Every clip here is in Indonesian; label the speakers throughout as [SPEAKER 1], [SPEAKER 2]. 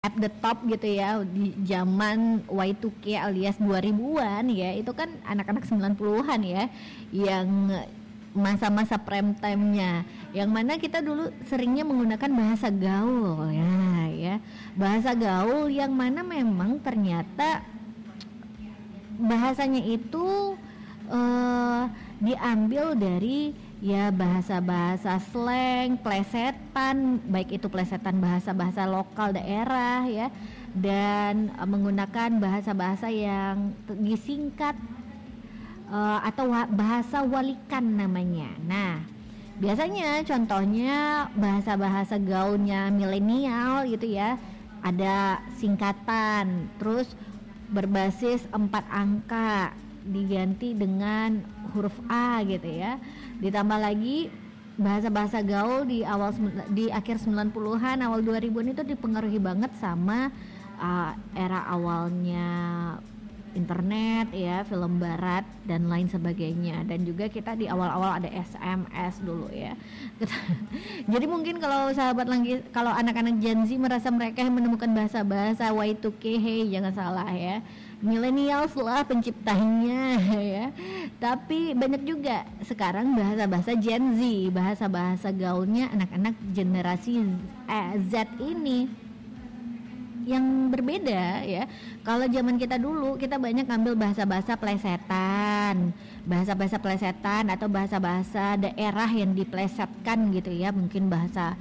[SPEAKER 1] at the top gitu ya di zaman Y2K alias 2000-an ya, itu kan anak-anak 90-an ya yang masa-masa prime time-nya, yang mana kita dulu seringnya menggunakan bahasa gaul ya, bahasa gaul yang mana memang ternyata bahasanya itu diambil dari ya bahasa-bahasa slang, plesetan, baik itu plesetan bahasa-bahasa lokal daerah ya, dan menggunakan bahasa-bahasa yang disingkat atau bahasa walikan namanya. Nah, biasanya contohnya bahasa-bahasa gaulnya milenial gitu ya, ada singkatan, terus berbasis 4 angka diganti dengan huruf A gitu ya. Ditambah lagi bahasa-bahasa gaul di akhir 90-an awal 2000-an itu dipengaruhi banget sama era awalnya internet ya, film barat dan lain sebagainya, dan juga kita di awal-awal ada SMS dulu ya. Jadi mungkin kalau kalau anak-anak Gen Z merasa mereka yang menemukan bahasa-bahasa Y2K, hey jangan salah ya, millennials lah penciptanya ya. Tapi banyak juga sekarang bahasa-bahasa Gen Z, bahasa-bahasa gaulnya anak-anak generasi Z ini yang berbeda ya. Kalau zaman kita dulu kita banyak ngambil bahasa-bahasa plesetan, bahasa-bahasa plesetan atau bahasa-bahasa daerah yang diplesetkan gitu ya, mungkin bahasa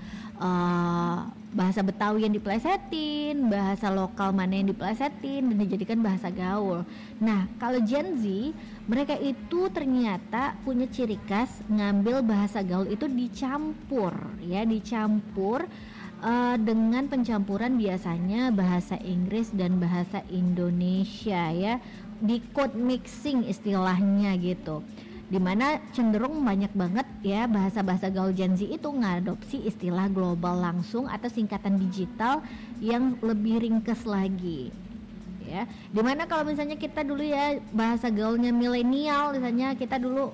[SPEAKER 1] Betawi yang diplesetin, bahasa lokal mana yang diplesetin dan dijadikan bahasa gaul. Nah, kalau Gen Z mereka itu ternyata punya ciri khas ngambil bahasa gaul itu dicampur dengan pencampuran biasanya bahasa Inggris dan bahasa Indonesia ya, di code mixing istilahnya gitu, dimana cenderung banyak banget ya bahasa-bahasa gaul Gen Z itu ngadopsi istilah global langsung atau singkatan digital yang lebih ringkes lagi ya. Dimana kalau misalnya kita dulu ya bahasa gaulnya milenial, misalnya kita dulu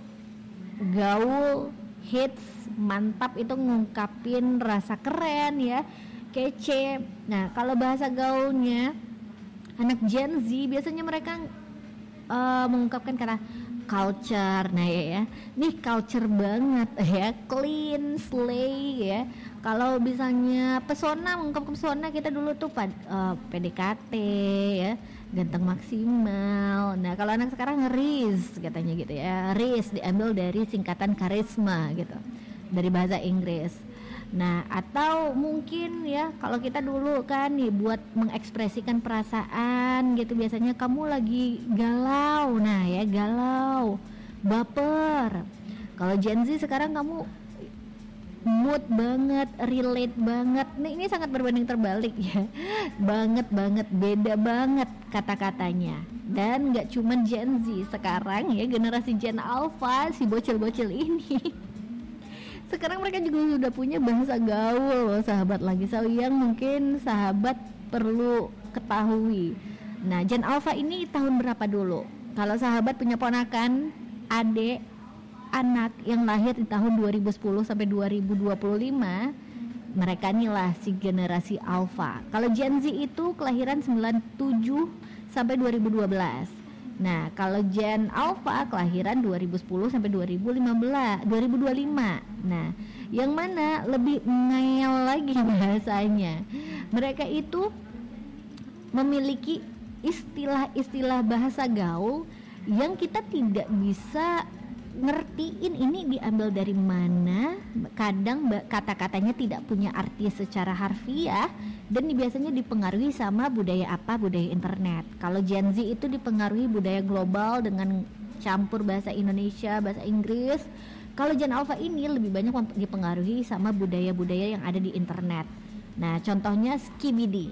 [SPEAKER 1] gaul hits mantap itu ngungkapin rasa keren ya, kece. Nah, kalau bahasa gaulnya anak Gen Z biasanya mereka mengungkapkan kata culture. Nah ya, nih culture banget ya, clean slay ya. Kalau misalnya pesona, mengungkapkan pesona, kita dulu tuh PDKT ya, ganteng maksimal. Nah, kalau anak sekarang Riz katanya gitu ya. Riz diambil dari singkatan karisma gitu, dari bahasa Inggris. Nah, atau mungkin ya kalau kita dulu kan nih buat mengekspresikan perasaan gitu, biasanya kamu lagi galau. Nah, ya galau, baper. Kalau Gen Z sekarang kamu mood banget, relate banget. Nih ini sangat berbanding terbalik ya. Banget beda banget kata-katanya. Dan nggak cuma Gen Z sekarang ya, generasi Gen Alpha, si bocil-bocil ini sekarang mereka juga sudah punya bahasa gaul loh sahabat, lagi yang mungkin sahabat perlu ketahui. Nah, Gen Alpha ini tahun berapa dulu? Kalau sahabat punya ponakan, adik, anak yang lahir di tahun 2010 sampai 2025, mereka inilah si generasi Alpha. Kalau Gen Z itu kelahiran 97 sampai 2012. Nah, kalau Gen Alpha kelahiran 2010 sampai 2025. Nah, yang mana lebih ngeyel lagi bahasanya. Mereka itu memiliki istilah-istilah bahasa gaul yang kita tidak bisa ngertiin ini diambil dari mana. Kadang kata-katanya tidak punya arti secara harfiah dan biasanya dipengaruhi sama budaya internet. Kalau Gen Z itu dipengaruhi budaya global dengan campur bahasa Indonesia, bahasa Inggris. Kalau Gen Alpha ini lebih banyak dipengaruhi sama budaya-budaya yang ada di internet. Nah, contohnya skibidi.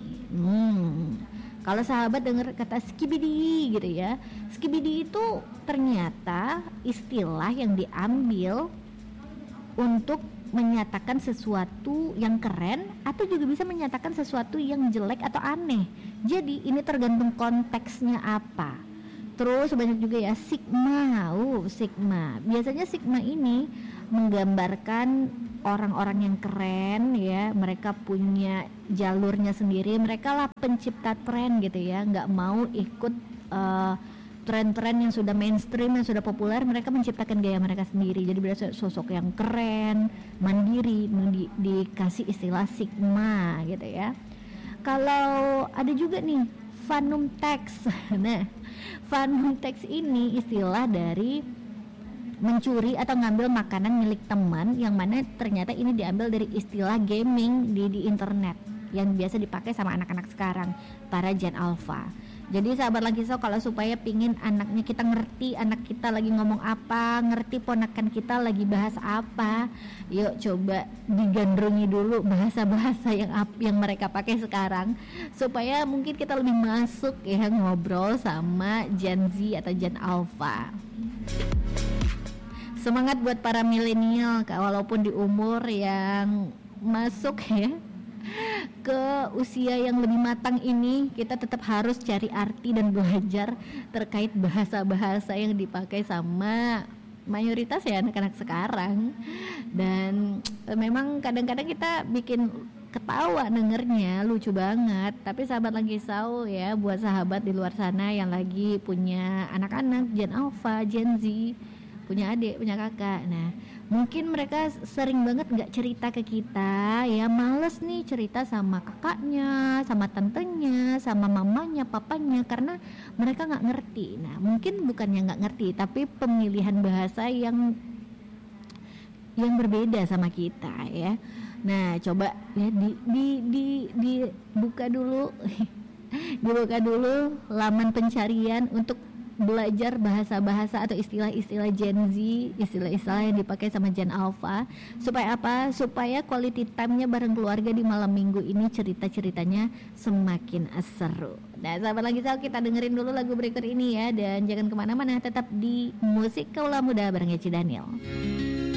[SPEAKER 1] Kalau sahabat dengar kata skibidi gitu ya, skibidi itu ternyata istilah yang diambil untuk menyatakan sesuatu yang keren atau juga bisa menyatakan sesuatu yang jelek atau aneh. Jadi ini tergantung konteksnya apa. Terus banyak juga ya sigma. Sigma. Biasanya sigma ini menggambarkan orang-orang yang keren ya, mereka punya jalurnya sendiri, mereka lah pencipta tren gitu ya, nggak mau ikut tren-tren yang sudah mainstream, yang sudah populer. Mereka menciptakan gaya mereka sendiri, jadi berasa sosok yang keren, mandiri, dikasih istilah Sigma gitu ya. Kalau ada juga nih Fanum Text. Nah, Fanum Text ini istilah dari mencuri atau ngambil makanan milik teman, yang mana ternyata ini diambil dari istilah gaming di internet yang biasa dipakai sama anak-anak sekarang, para Gen Alpha. Jadi sahabat Langkisau, kalau supaya pingin anaknya kita ngerti anak kita lagi ngomong apa, ngerti ponakan kita lagi bahas apa, yuk coba digandrungi dulu bahasa-bahasa yang mereka pakai sekarang, supaya mungkin kita lebih masuk ya ngobrol sama Gen Z atau Gen Alpha. Semangat buat para milenial, walaupun di umur yang masuk ya ke usia yang lebih matang ini, kita tetap harus cari arti dan belajar terkait bahasa-bahasa yang dipakai sama mayoritas ya anak-anak sekarang. Dan memang kadang-kadang kita bikin ketawa dengernya, lucu banget. Tapi sahabat Langkisau ya, buat sahabat di luar sana yang lagi punya anak-anak Gen Alpha, Gen Z, punya adik, punya kakak, nah mungkin mereka sering banget gak cerita ke kita ya, males nih cerita sama kakaknya, sama tantenya, sama mamanya, papanya, karena mereka gak ngerti. Nah mungkin bukannya gak ngerti, tapi pemilihan bahasa yang berbeda sama kita ya. Nah coba ya dibuka dulu dibuka dulu laman pencarian untuk belajar bahasa-bahasa atau istilah-istilah Gen Z, istilah-istilah yang dipakai sama Gen Alpha. Supaya apa? Supaya quality time-nya bareng keluarga di malam minggu ini cerita-ceritanya semakin seru. Nah sahabat Langkisau, kita dengerin dulu lagu berikut ini ya, dan jangan kemana-mana, tetap di Musik Kaula Muda bareng Eci Daniel.